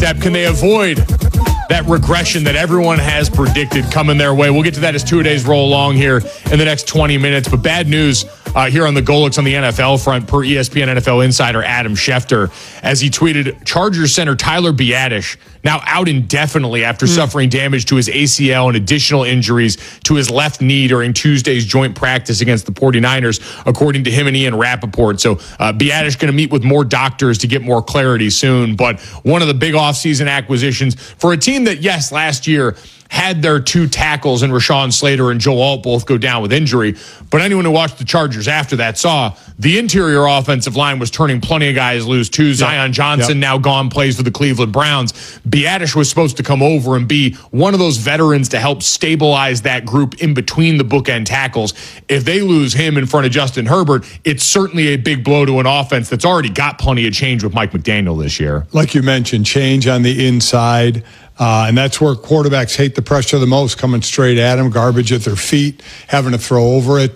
step. Can they avoid that regression that everyone has predicted coming their way? We'll get to that as 2 days roll along here in the next 20 minutes. But bad news here on the Golics on the NFL front per ESPN NFL insider Adam Schefter, as he tweeted, Chargers center Tyler Biadasz now out indefinitely after suffering damage to his ACL and additional injuries to his left knee during Tuesday's joint practice against the 49ers, according to him and Ian Rappaport. So Biadasz going to meet with more doctors to get more clarity soon. But one of the big offseason acquisitions for a team that, yes, last year had their two tackles in Rashawn Slater and Joe Alt both go down with injury. But anyone who watched the Chargers after that saw the interior offensive line was turning plenty of guys loose too. Zion Johnson now gone, plays for the Cleveland Browns. Biadasz was supposed to come over and be one of those veterans to help stabilize that group in between the bookend tackles. If they lose him in front of Justin Herbert, it's certainly a big blow to an offense that's already got plenty of change with Mike McDaniel this year. Like you mentioned, change on the inside. And that's where quarterbacks hate the pressure the most, coming straight at them, garbage at their feet, having to throw over it.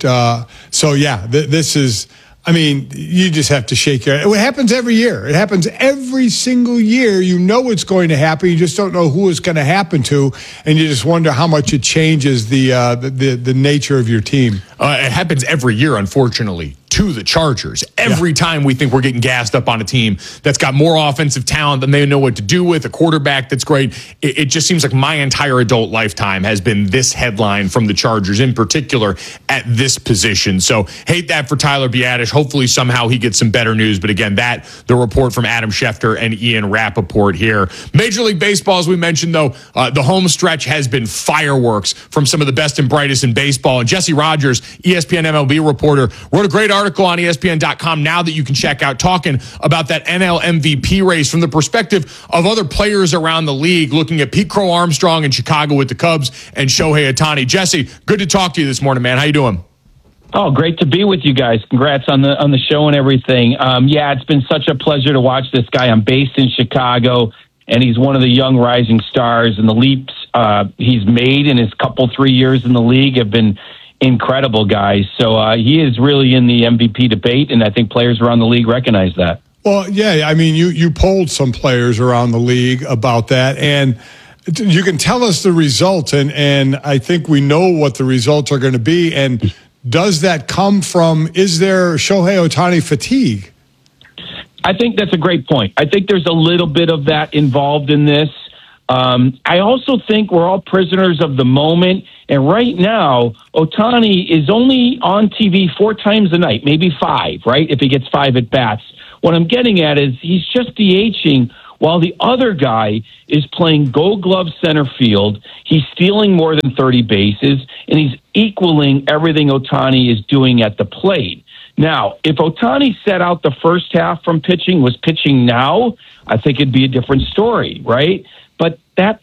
This is, I mean, you just have to shake your head. It happens every year. It happens every single year. You know it's going to happen. You just don't know who it's going to happen to, and you just wonder how much it changes the nature of your team. It happens every year, unfortunately, to the Chargers. Every time we think we're getting gassed up on a team that's got more offensive talent than they know what to do with, a quarterback that's great. It just seems like my entire adult lifetime has been this headline from the Chargers in particular at this position. So hate that for Tyler Biadasz. Hopefully somehow he gets some better news. But again, the report from Adam Schefter and Ian Rappaport here. Major League Baseball, as we mentioned, though, the home stretch has been fireworks from some of the best and brightest in baseball. And Jesse Rogers, ESPN MLB reporter, wrote a great article on ESPN.com now that you can check out, talking about that NL MVP race from the perspective of other players around the league, looking at Pete Crow Armstrong in Chicago with the Cubs and Shohei Ohtani. Jesse, good to talk to you this morning, man. How you doing? Oh, great to be with you guys. Congrats on the show and everything. It's been such a pleasure to watch this guy. I'm based in Chicago, and he's one of the young rising stars, and the leaps he's made in his 3 years in the league have been incredible, guys. So he is really in the MVP debate, and I think players around the league recognize that. Well, yeah, I mean, you polled some players around the league about that, and you can tell us the results, and I think we know what the results are going to be. And does that come from, is there Shohei Ohtani fatigue? I think that's a great point. I think there's a little bit of that involved in this. I also think we're all prisoners of the moment. And right now, Ohtani is only on TV 4 times a night, maybe 5, right? If he gets 5 at bats. What I'm getting at is he's just DHing while the other guy is playing Gold Glove center field. He's stealing more than 30 bases, and he's equaling everything Ohtani is doing at the plate. Now, if Ohtani set out the first half from pitching, was pitching now, I think it'd be a different story, right? But that,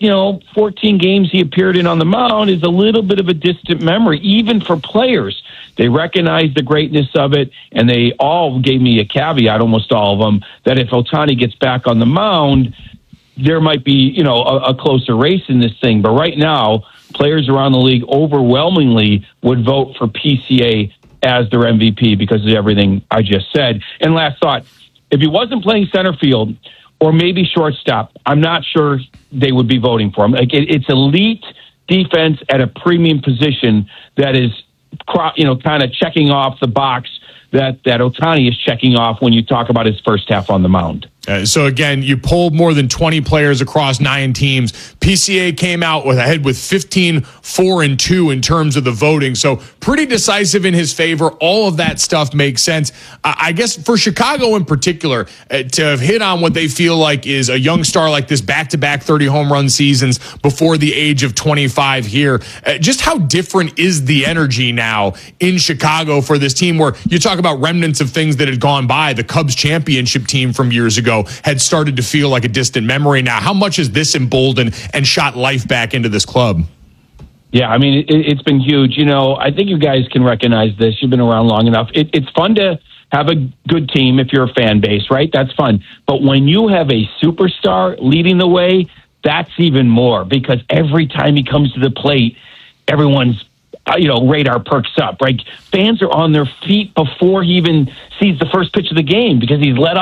14 games he appeared in on the mound is a little bit of a distant memory, even for players. They recognize the greatness of it, and they all gave me a caveat, almost all of them, that if Ohtani gets back on the mound, there might be, a closer race in this thing. But right now, players around the league overwhelmingly would vote for PCA as their MVP because of everything I just said. And last thought, if he wasn't playing center field or maybe shortstop, I'm not sure they would be voting for him. It's elite defense at a premium position that is, kind of checking off the box that Ohtani is checking off when you talk about his first half on the mound. So again, you polled more than 20 players across 9 teams. PCA came out ahead with 15-4-2 in terms of the voting. So pretty decisive in his favor. All of that stuff makes sense. I guess for Chicago in particular, to have hit on what they feel like is a young star like this, back-to-back 30 home run seasons before the age of 25 here. Just how different is the energy now in Chicago for this team, where you talk about remnants of things that had gone by? The Cubs championship team from years ago had started to feel like a distant memory now. How much has this emboldened and shot life back into this club? Yeah, I mean, it's been huge. I think you guys can recognize this. You've been around long enough. It's fun to have a good team if you're a fan base, right? That's fun. But when you have a superstar leading the way, that's even more, because every time he comes to the plate, everyone's radar perks up, right? Fans are on their feet before he even sees the first pitch of the game because he's let off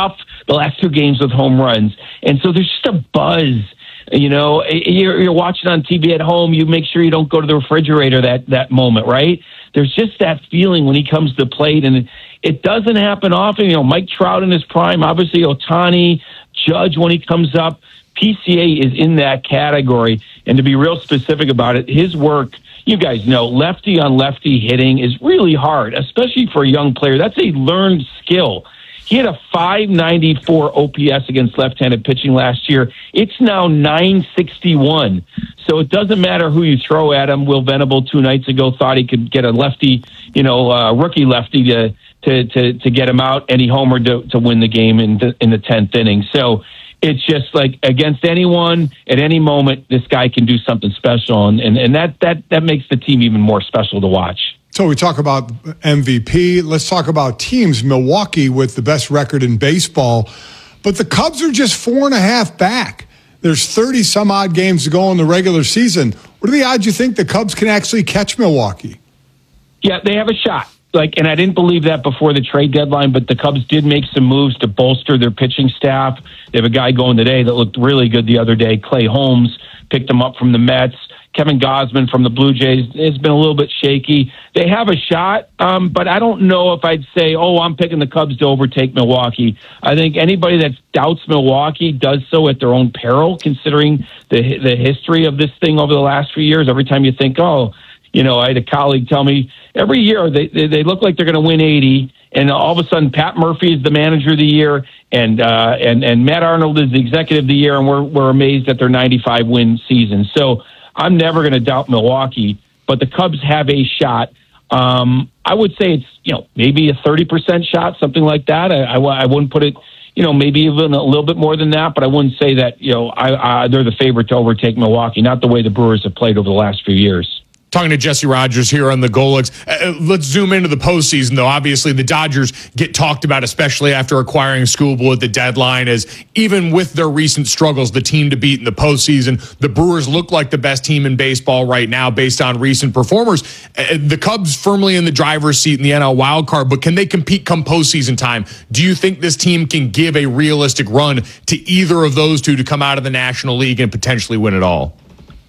the last 2 games with home runs. And so there's just a buzz. You know, you're watching on TV at home. You make sure you don't go to the refrigerator that moment, right? There's just that feeling when he comes to the plate, and it doesn't happen often. You know, Mike Trout in his prime, obviously Ohtani, Judge when he comes up. PCA is in that category. And to be real specific about it, his work, you guys know, lefty on lefty hitting is really hard, especially for a young player. That's a learned skill. He had a 594 OPS against left-handed pitching last year. It's now 961. So it doesn't matter who you throw at him. Will Venable 2 nights ago thought he could get a lefty, rookie lefty to get him out, and he homered to win the game in the 10th inning. So it's just like against anyone at any moment, this guy can do something special, and that makes the team even more special to watch. So we talk about MVP. Let's talk about teams. Milwaukee with the best record in baseball, but the Cubs are just 4.5 back. There's 30 some odd games to go in the regular season. What are the odds you think the Cubs can actually catch Milwaukee? Yeah, they have a shot. And I didn't believe that before the trade deadline, but the Cubs did make some moves to bolster their pitching staff. They have a guy going today that looked really good the other day. Clay Holmes picked him up from the Mets. Kevin Gausman from the Blue Jays has been a little bit shaky. They have a shot, but I don't know if I'd say, I'm picking the Cubs to overtake Milwaukee. I think anybody that doubts Milwaukee does so at their own peril, considering the history of this thing over the last few years. Every time you think, I had a colleague tell me every year they look like they're going to win 80, and all of a sudden Pat Murphy is the manager of the year, and Matt Arnold is the executive of the year, and we're amazed at their 95 win season. So I'm never going to doubt Milwaukee, but the Cubs have a shot. I would say it's maybe a 30% shot, something like that. I wouldn't put it maybe even a little bit more than that, but I wouldn't say that they're the favorite to overtake Milwaukee. Not the way the Brewers have played over the last few years. Talking to Jesse Rogers here on the Golics. Let's zoom into the postseason, though. Obviously, the Dodgers get talked about, especially after acquiring Skubal at the deadline, as even with their recent struggles, the team to beat in the postseason. The Brewers look like the best team in baseball right now based on recent performers. The Cubs firmly in the driver's seat in the NL wildcard, but can they compete come postseason time? Do you think this team can give a realistic run to either of those two to come out of the National League and potentially win it all?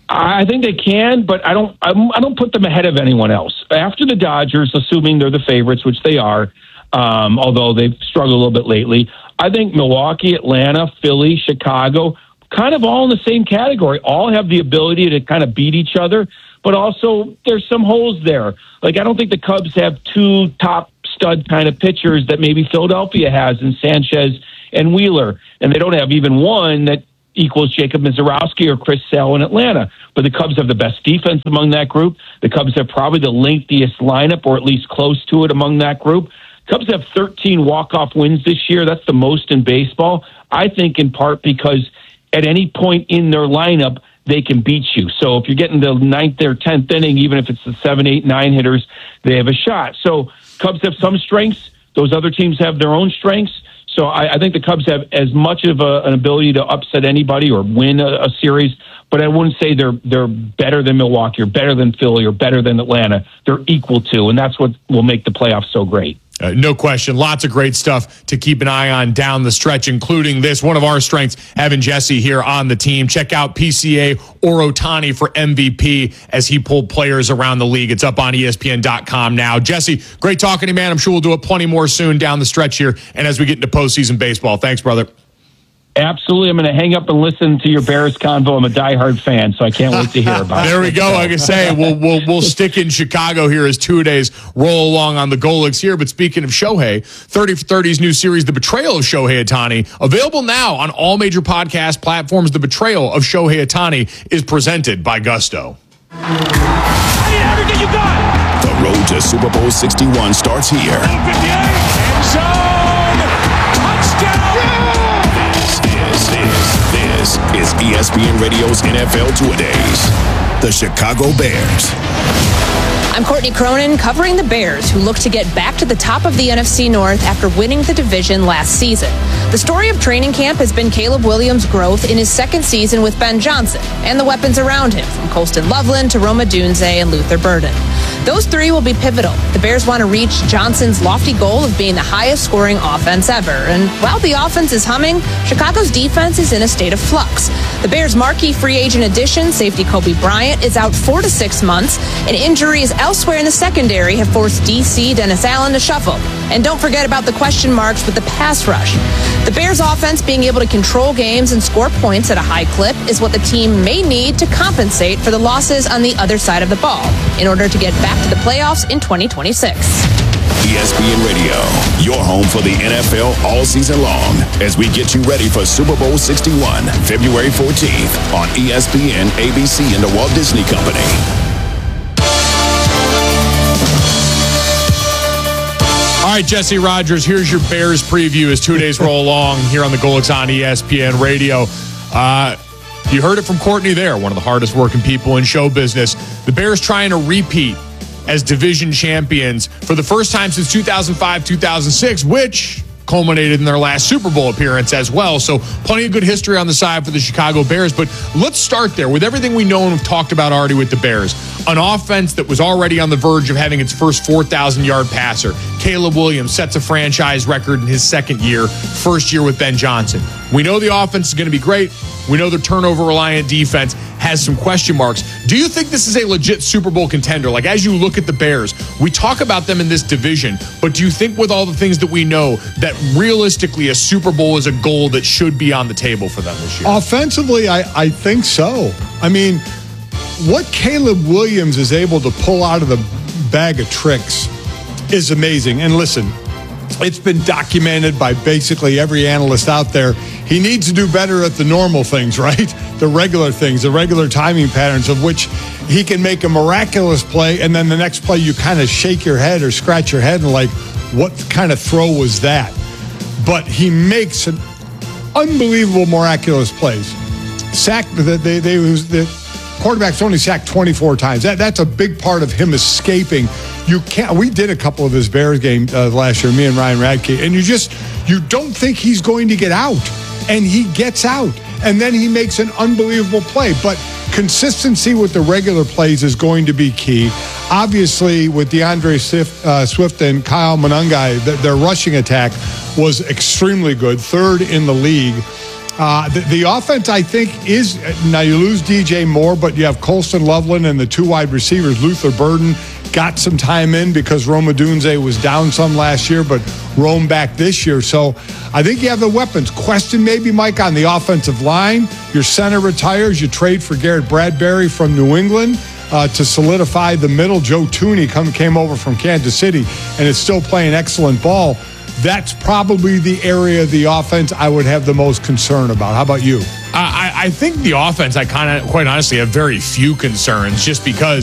I think they can, but I don't put them ahead of anyone else. After the Dodgers, assuming they're the favorites, which they are, although they've struggled a little bit lately, I think Milwaukee, Atlanta, Philly, Chicago, kind of all in the same category, all have the ability to kind of beat each other, but also there's some holes there. Like, I don't think the Cubs have 2 top stud kind of pitchers that maybe Philadelphia has in Sanchez and Wheeler, and they don't have even one that equals Jacob Mizorowski or Chris Sale in Atlanta. But the Cubs have the best defense among that group. The Cubs have probably the lengthiest lineup, or at least close to it, among that group. Cubs have 13 walk-off wins this year. That's the most in baseball. I think in part because at any point in their lineup, they can beat you. So if you're getting the 9th or 10th inning, even if it's the 7, 8, 9 hitters, they have a shot. So Cubs have some strengths. Those other teams have their own strengths. So I think the Cubs have as much of an ability to upset anybody or win a series, but I wouldn't say they're better than Milwaukee or better than Philly or better than Atlanta. They're equal to, and that's what will make the playoffs so great. No question. Lots of great stuff to keep an eye on down the stretch, including this. One of our strengths, having Jesse here on the team. Check out PCA or Ohtani for MVP as he pulled players around the league. It's up on ESPN.com now. Jesse, great talking to you, man. I'm sure we'll do it plenty more soon down the stretch here and as we get into postseason baseball. Thanks, brother. Absolutely. I'm going to hang up and listen to your Bears convo. I'm a diehard fan, so I can't wait to hear about it. There we go. Like I say, we'll stick in Chicago here as 2 days roll along on the Golics here. But speaking of Shohei, 30 for 30's new series, The Betrayal of Shohei Ohtani, available now on all major podcast platforms. The Betrayal of Shohei Ohtani is presented by Gusto. Everything you got. The road to Super Bowl 61 starts here. 58, end zone, touchdown. This is ESPN Radio's NFL Two-A-Days. The Chicago Bears. I'm Courtney Cronin covering the Bears, who look to get back to the top of the NFC North after winning the division last season. The story of training camp has been Caleb Williams' growth in his second season with Ben Johnson and the weapons around him, from Colston Loveland to Rome Odunze and Luther Burden. Those three will be pivotal. The Bears want to reach Johnson's lofty goal of being the highest scoring offense ever. And while the offense is humming, Chicago's defense is in a state of flux. The Bears' marquee free agent addition, safety Kobe Bryant, is out 4 to 6 months, and injuries elsewhere in the secondary have forced DC Dennis Allen to shuffle. And don't forget about the question marks with the pass rush. The Bears' offense being able to control games and score points at a high clip is what the team may need to compensate for the losses on the other side of the ball in order to get back to the playoffs in 2026. ESPN Radio, your home for the NFL all season long, as we get you ready for Super Bowl 61, February 14th on ESPN, ABC, and the Walt Disney Company. All right, Jesse Rogers, here's your Bears preview as 2 days roll along here on the Golics on ESPN Radio. You heard it from Courtney there, one of the hardest working people in show business. The Bears trying to repeat as division champions for the first time since 2005-2006, which culminated in their last Super Bowl appearance as well. So plenty of good history on the side for the Chicago Bears. But let's start there with everything we know and have talked about already with the Bears. An offense that was already on the verge of having its first 4,000-yard passer. Caleb Williams sets a franchise record in his second year, first year with Ben Johnson. We know the offense is going to be great. We know their turnover-reliant defense has some question marks. Do you think this is a legit Super Bowl contender? Like, as you look at the Bears, we talk about them in this division, but do you think with all the things that we know that realistically a Super Bowl is a goal that should be on the table for them this year? Offensively, I think so. I mean, what Caleb Williams is able to pull out of the bag of tricks is amazing. And listen, it's been documented by basically every analyst out there. He needs to do better at the normal things, right? The regular things, the regular timing patterns, of which he can make a miraculous play, and then the next play you kind of shake your head or scratch your head and like, what kind of throw was that? But he makes an unbelievable, miraculous plays. The quarterback's only sacked 24 times. That's a big part of him escaping. You can't. We did a couple of his Bears game last year, me and Ryan Radke, and you don't think he's going to get out, and he gets out, and then he makes an unbelievable play. But consistency with the regular plays is going to be key. Obviously, with DeAndre Swift and Kyle Monangai, their rushing attack was extremely good, third in the league. The offense, I think, is, now you lose DJ Moore, but you have Colston Loveland and the two wide receivers. Luther Burden got some time in because Rome Odunze was down some last year, but Rome back this year. So I think you have the weapons. Question maybe, Mike, on the offensive line. Your center retires. You trade for Garrett Bradbury from New England to solidify the middle. Joe Thuney came over from Kansas City and is still playing excellent ball. That's probably the area of the offense I would have the most concern about. How about you? I think the offense, I quite honestly have very few concerns, just because